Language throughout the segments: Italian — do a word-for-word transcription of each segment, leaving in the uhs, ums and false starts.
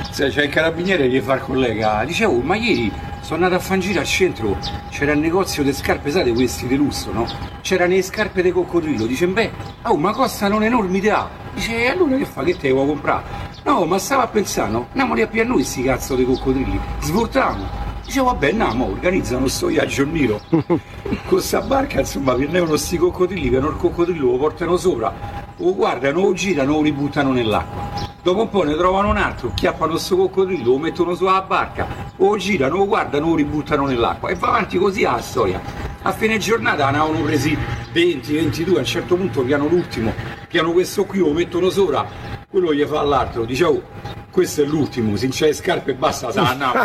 Se c'è il carabiniere che fa il collega, dicevo, ma ieri sono andato a fare un giro al centro, c'era il negozio di scarpe, sai, questi di lusso, no? C'erano le scarpe di coccodrillo, dice, beh, oh, ma costano un'enormità. Dice, e allora che fa, che te vuoi comprare? No, ma stavo a pensare, no? Andiamo lì a più a noi sti cazzo di coccodrilli, svoltiamo. Dicevo, vabbè, andiamo, organizzano sto viaggio in nero. Con sta barca, insomma, prendevano sti coccodrilli, che il coccodrillo lo portano sopra, lo guardano, lo girano, lo ributtano nell'acqua. Dopo un po' ne trovano un altro, chiappano sto coccodrillo, lo mettono sulla barca, lo girano, lo guardano, lo ributtano nell'acqua. E va avanti così la storia. A fine giornata ne avevano presi venti ventidue, a un certo punto piano l'ultimo, piano questo qui, lo mettono sopra, quello gli fa all'altro, dice, oh, questo è l'ultimo, se non c'è le scarpe basta, sa andiamo.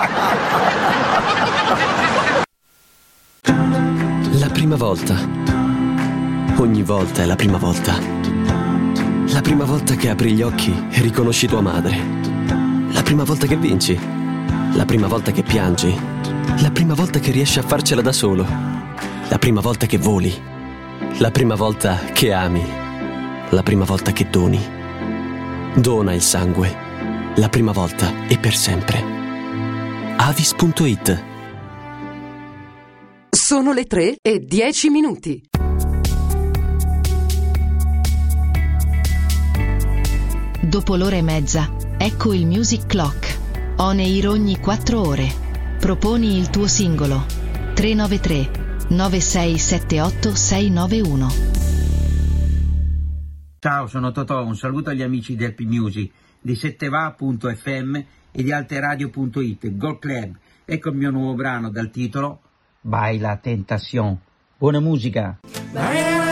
La prima volta. Ogni volta è la prima volta. La prima volta che apri gli occhi e riconosci tua madre. La prima volta che vinci. La prima volta che piangi. La prima volta che riesci a farcela da solo. La prima volta che voli. La prima volta che ami. La prima volta che doni. Dona il sangue. La prima volta e per sempre. Avis punto it. Sono le tre e dieci minuti. Dopo l'ora e mezza, ecco il Music Clock. On air ogni quattro ore. Proponi il tuo singolo. tre nove tre nove sei sette otto sei nove uno. Ciao, sono Totò, un saluto agli amici del P-Music, di setteva punto effe emme e di alteradio punto it, Gold Club. Ecco il mio nuovo brano dal titolo Baila Tentación. Buona musica!